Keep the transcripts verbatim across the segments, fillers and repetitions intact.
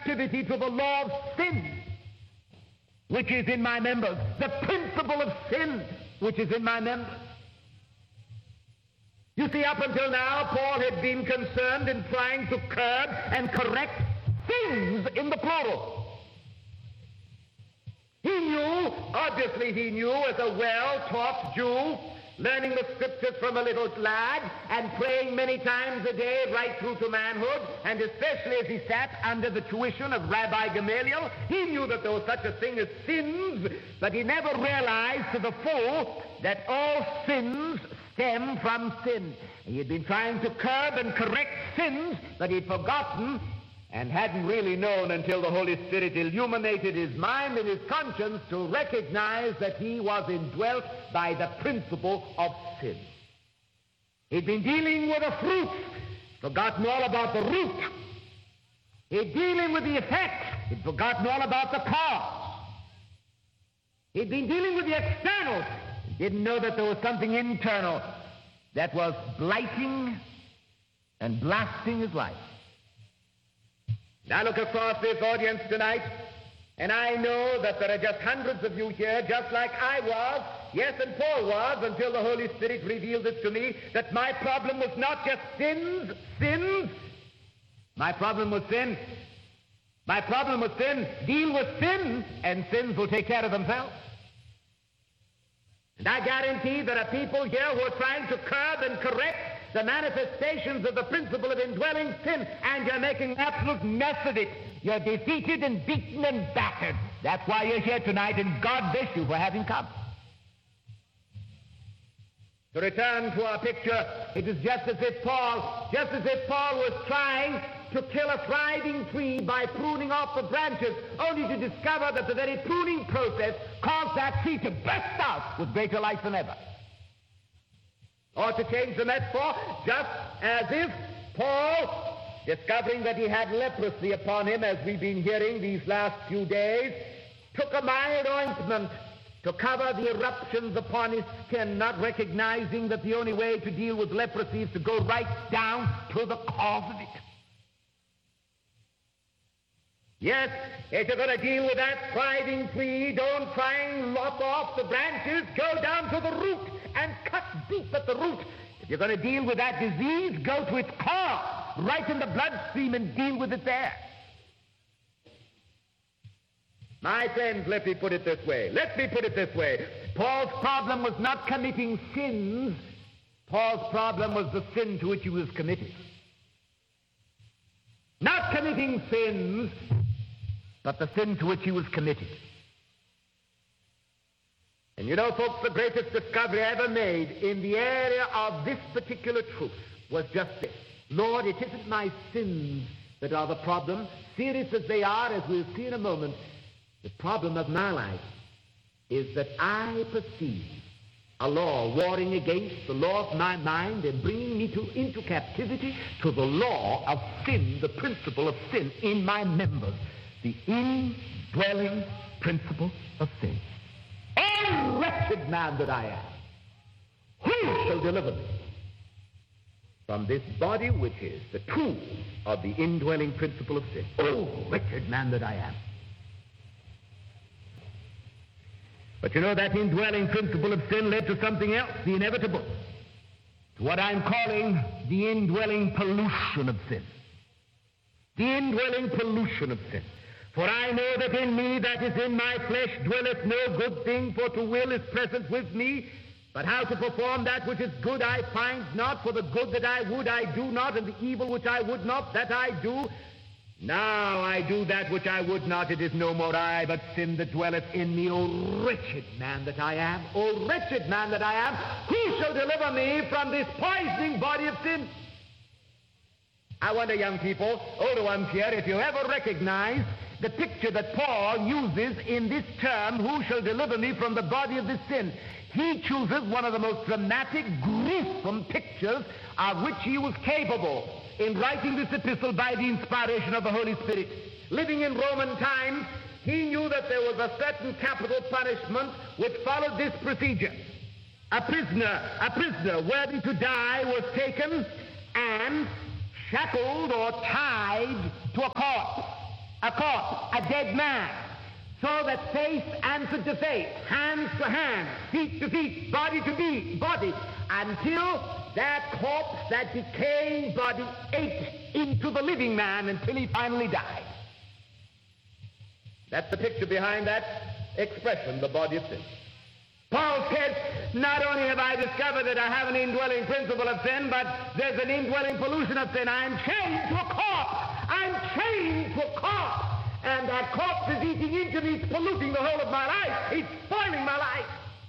captivity to the law of sin, which is in my members, the principle of sin, which is in my members. You see, up until now, Paul had been concerned in trying to curb and correct sins in the plural. He knew, obviously he knew, as a well-taught Jew, learning the scriptures from a little lad and praying many times a day right through to manhood, and especially as he sat under the tuition of Rabbi Gamaliel, he knew that there was such a thing as sins, but he never realized to the full that all sins stem from sin. He had been trying to curb and correct sins that he'd forgotten and hadn't really known until the Holy Spirit illuminated his mind and his conscience to recognize that he was indwelt by the principle of sin. He'd been dealing with a fruit, forgotten all about the root. He'd dealing with the effect, he'd forgotten all about the cause. He'd been dealing with the externals, he didn't know that there was something internal that was blighting and blasting his life. Now look across this audience tonight, and I know that there are just hundreds of you here, just like I was, yes, and Paul was, until the Holy Spirit revealed this to me, that my problem was not just sins, sins. My problem was sin. My problem was sin. Deal with sin, and sins will take care of themselves. And I guarantee there are people here who are trying to curb and correct the manifestations of the principle of indwelling sin, and you're making an absolute mess of it. You're defeated and beaten and battered. That's why you're here tonight, and God bless you for having come. To return to our picture, it is just as if Paul, just as if Paul was trying to kill a thriving tree by pruning off the branches, only to discover that the very pruning process caused that tree to burst out with greater life than ever. Or to change the metaphor, just as if Paul, discovering that he had leprosy upon him, as we've been hearing these last few days, took a mild ointment to cover the eruptions upon his skin, not recognizing that the only way to deal with leprosy is to go right down to the cause of it. Yes, if you're going to deal with that thriving tree, don't try and lop off the branches. Go down to the root and cut deep at the root. If you're going to deal with that disease, go to its cause, right in the bloodstream, and deal with it there. My friends, let me put it this way. Let me put it this way. Paul's problem was not committing sins. Paul's problem was the sin to which he was committed. Not committing sins, but the sin to which he was committed. And you know, folks, the greatest discovery ever made in the area of this particular truth was just this. Lord, it isn't my sins that are the problem, serious as they are, as we'll see in a moment. The problem of my life is that I perceive a law warring against the law of my mind and bringing me to, into captivity to the law of sin, the principle of sin in my members, the indwelling principle of sin. Oh, wretched man that I am, who shall deliver me from this body which is the tool of the indwelling principle of sin? Oh, wretched man that I am. But you know, that indwelling principle of sin led to something else, the inevitable, to what I'm calling the indwelling pollution of sin. The indwelling pollution of sin. For I know that in me, that is in my flesh, dwelleth no good thing, for to will is present with me. But how to perform that which is good I find not, for the good that I would I do not, and the evil which I would not, that I do. Now I do that which I would not, it is no more I, but sin that dwelleth in me. O wretched man that I am, O wretched man that I am, who shall deliver me from this poisoning body of sin? I wonder, young people, older ones here, if you ever recognize the picture that Paul uses in this term, who shall deliver me from the body of this sin. He chooses one of the most dramatic, gruesome pictures of which he was capable in writing this epistle by the inspiration of the Holy Spirit. Living in Roman times, he knew that there was a certain capital punishment which followed this procedure. A prisoner, a prisoner worthy to die was taken and shackled or tied to a corpse. a corpse, a dead man, so that face answered to face, hands to hand, feet to feet, body to be, body, until that corpse, that decaying body, ate into the living man until he finally died. That's the picture behind that expression, the body of sin. Paul said, not only have I discovered that I have an indwelling principle of sin, but there's an indwelling pollution of sin. I'm chained to a corpse. I'm chained to a corpse. And that corpse is eating into me. It's polluting the whole of my life. It's spoiling my life.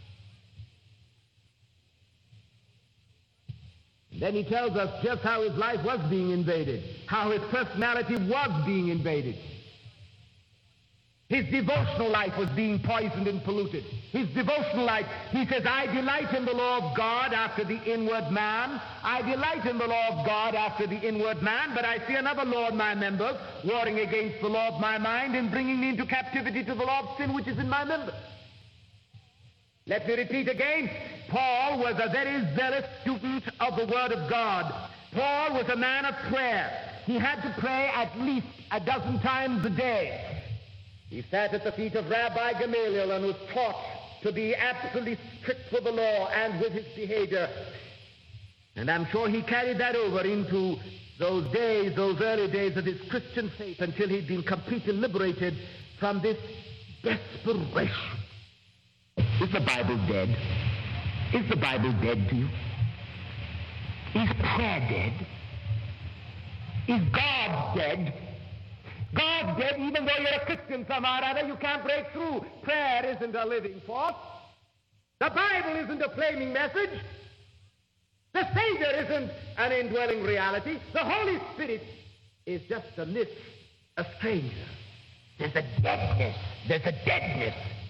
And then he tells us just how his life was being invaded, how his personality was being invaded. His devotional life was being poisoned and polluted. His devotional life, he says, I delight in the law of God after the inward man. I delight in the law of God after the inward man, but I see another law in my members, warring against the law of my mind and bringing me into captivity to the law of sin which is in my members. Let me repeat again, Paul was a very zealous student of the Word of God. Paul was a man of prayer. He had to pray at least a dozen times a day. He sat at the feet of Rabbi Gamaliel and was taught to be absolutely strict with the law and with his behavior. And I'm sure he carried that over into those days, those early days of his Christian faith, until he'd been completely liberated from this desperation. Is the Bible dead? Is the Bible dead to you? Is prayer dead? Is God dead? God's dead, even though you're a Christian somehow or other, you can't break through. Prayer isn't a living force. The Bible isn't a flaming message. The Savior isn't an indwelling reality. The Holy Spirit is just a myth, a stranger. There's a deadness. There's a deadness.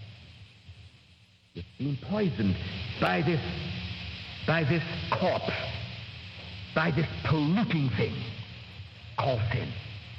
It's been poisoned by this, by this corpse, by this polluting thing called sin.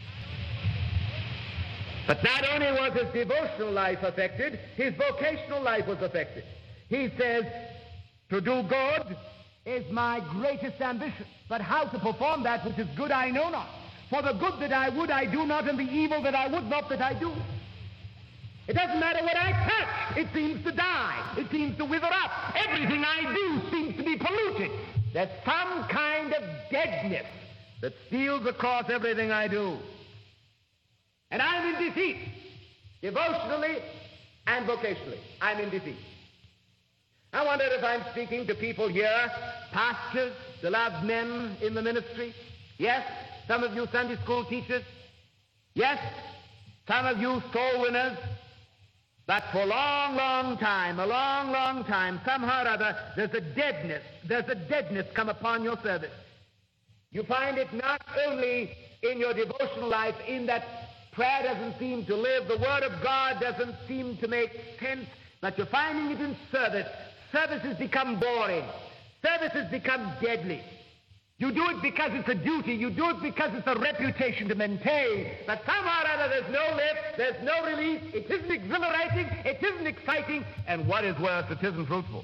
But not only was his devotional life affected, his vocational life was affected. He says, to do good is my greatest ambition, but how to perform that which is good I know not. For the good that I would I do not, and the evil that I would not that I do. It doesn't matter what I touch, it seems to die. It seems to wither up. Everything I do seems to be polluted. There's some kind of deadness that steals across everything I do. And I'm in defeat, devotionally and vocationally. I'm in defeat. I wonder if I'm speaking to people here, pastors, beloved men in the ministry. Yes, some of you Sunday school teachers. Yes, some of you soul winners. But for a long, long time, a long, long time, somehow or other, there's a deadness. There's a deadness come upon your service. You find it not only in your devotional life, in that prayer doesn't seem to live, the Word of God doesn't seem to make sense, but you're finding it in service. Service has become boring. Service has become deadly. You do it because it's a duty. You do it because it's a reputation to maintain. But somehow or other there's no lift, there's no release, it isn't exhilarating, it isn't exciting, and what is worse, it isn't fruitful.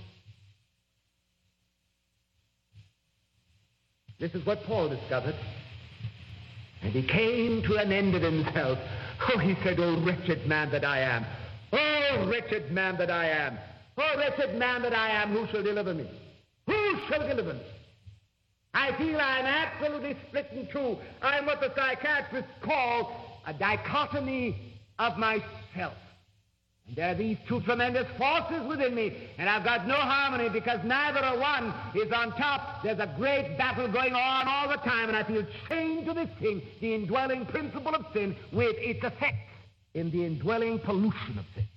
This is what Paul discovered. And he came to an end of himself. Oh, he said, oh, wretched man that I am. Oh, wretched man that I am. Oh, wretched man that I am, who shall deliver me? Who shall deliver me? I feel I'm absolutely split in two. I'm what the psychiatrists call a dichotomy of myself. And there are these two tremendous forces within me, and I've got no harmony because neither of one is on top. There's a great battle going on all the time, and I feel chained to this thing, the indwelling principle of sin, with its effects in the indwelling pollution of sin.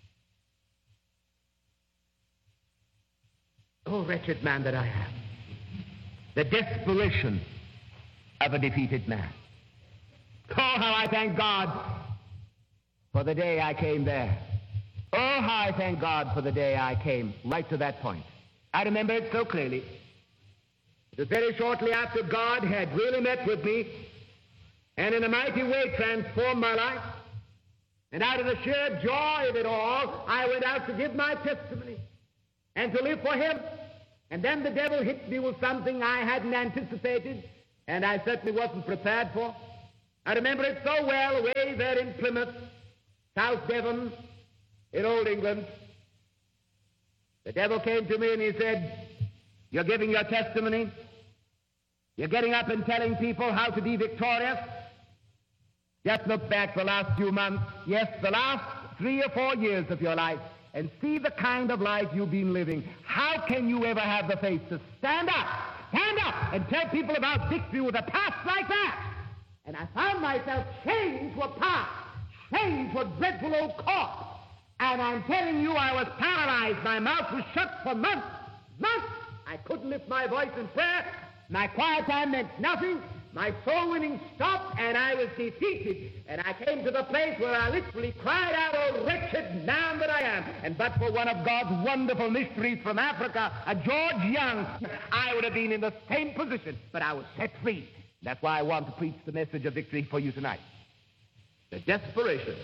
Oh, wretched man that I am. The desperation of a defeated man. Oh, how I thank God for the day I came there. Oh, how I thank God for the day I came right to that point. I remember it so clearly. It was very shortly after God had really met with me and in a mighty way transformed my life. And out of the sheer joy of it all, I went out to give my testimony and to live for Him. And then the devil hit me with something I hadn't anticipated and I certainly wasn't prepared for. I remember it so well away there in Plymouth, South Devon, in Old England. The devil came to me and he said, you're giving your testimony. You're getting up and telling people how to be victorious. Just look back the last few months, yes, the last three or four years of your life, and see the kind of life you've been living. How can you ever have the face to stand up, stand up, and tell people about victory with a past like that? And I found myself chained to a past, chained to a dreadful old corpse. And I'm telling you, I was paralyzed. My mouth was shut for months, months. I couldn't lift my voice in prayer. My quiet time meant nothing. My soul winning stopped, and I was defeated. And I came to the place where I literally cried out, oh, wretched man that I am. And but for one of God's wonderful mysteries from Africa, a George Young, I would have been in the same position, but I was set free. That's why I want to preach the message of victory for you tonight. The desperation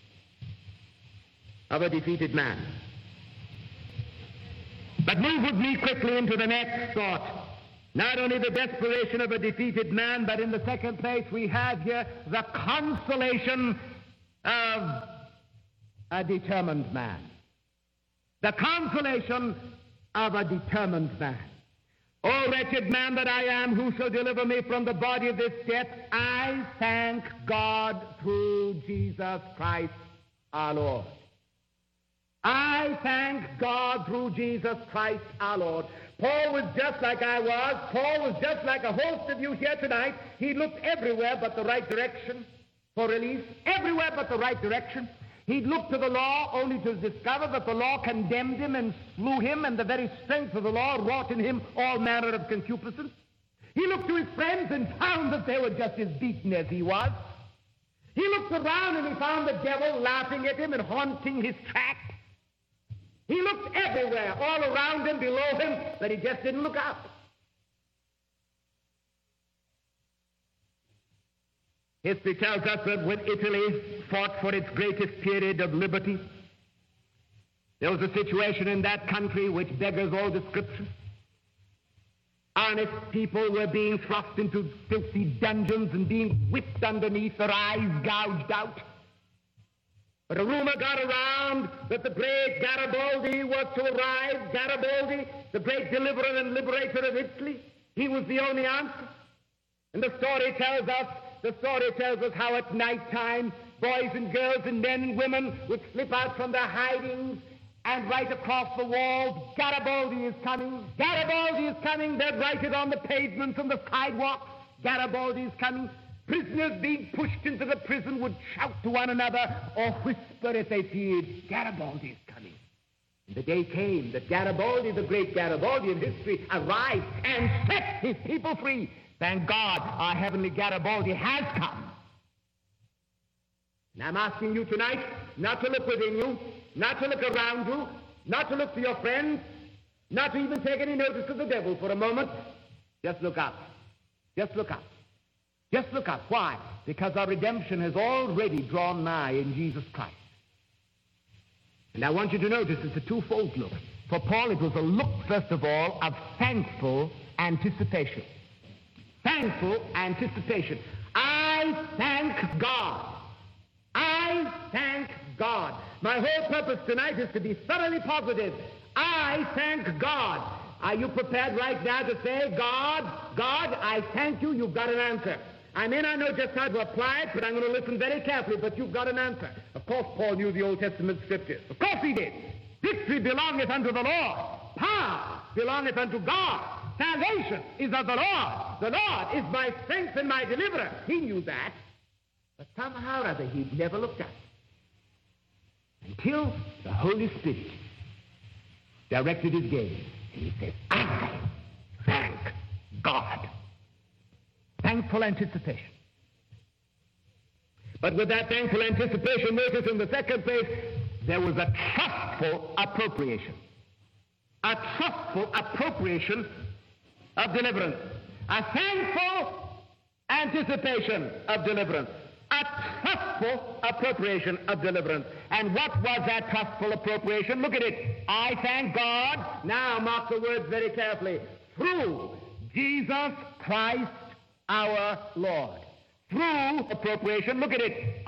of a defeated man. But move with me quickly into the next thought. Not only the desperation of a defeated man, but in the second place we have here the consolation of a determined man. The consolation of a determined man. O wretched man that I am, who shall deliver me from the body of this death? I thank God through Jesus Christ our Lord. I thank God through Jesus Christ our Lord. Paul was just like I was. Paul was just like a host of you here tonight. He looked everywhere but the right direction for release. Everywhere but the right direction. He looked to the law only to discover that the law condemned him and slew him, and the very strength of the law wrought in him all manner of concupiscence. He looked to his friends and found that they were just as beaten as he was. He looked around and he found the devil laughing at him and haunting his track. He looked everywhere, all around him, below him, but he just didn't look up. History tells us that when Italy fought for its greatest period of liberty, there was a situation in that country which beggars all description. Honest people were being thrust into filthy dungeons and being whipped underneath, their eyes gouged out. But a rumor got around that the great Garibaldi was to arrive. Garibaldi, the great deliverer and liberator of Italy, he was the only answer. And the story tells us, the story tells us how at night time, boys and girls and men and women would slip out from their hidings and write across the walls, Garibaldi is coming, Garibaldi is coming. They'd write it on the pavements and the sidewalks, Garibaldi is coming. Prisoners being pushed into the prison would shout to one another or whisper if they feared, Garibaldi is coming. And the day came that Garibaldi, the great Garibaldi of history, arrived and set his people free. Thank God our heavenly Garibaldi has come. And I'm asking you tonight not to look within you, not to look around you, not to look to your friends, not to even take any notice of the devil for a moment. Just look up. Just look up. Just look up. Why? Because our redemption has already drawn nigh in Jesus Christ. And I want you to notice it's a twofold look. For Paul, it was a look, first of all, of thankful anticipation. Thankful anticipation. I thank God. I thank God. My whole purpose tonight is to be thoroughly positive. I thank God. Are you prepared right now to say, God, God, I thank you, you've got an answer. I may not know just how to apply it, but I'm going to listen very carefully, but you've got an answer. Of course, Paul knew the Old Testament scriptures. Of course he did. Victory belongeth unto the Lord. Power belongeth unto God. Salvation is of the Lord. The Lord is my strength and my deliverer. He knew that. But somehow or other, he never looked up. Until the Holy Spirit directed his gaze. And he said, I thank God. Thankful anticipation. But with that thankful anticipation, notice in the second place, there was a trustful appropriation. A trustful appropriation of deliverance. A thankful anticipation of deliverance. A trustful appropriation of deliverance. And what was that trustful appropriation? Look at it. I thank God. Now mark the words very carefully. Through Jesus Christ our Lord. through appropriation. Look at it.